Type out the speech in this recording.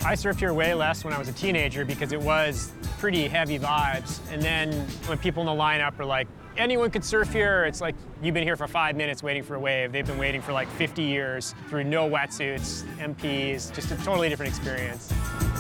I surfed here way less when I was a teenager because it was pretty heavy vibes. And then when people in the lineup are like, anyone could surf here, it's like, you've been here for 5 minutes waiting for a wave. They've been waiting for like 50 years through no wetsuits, MPs, just a totally different experience.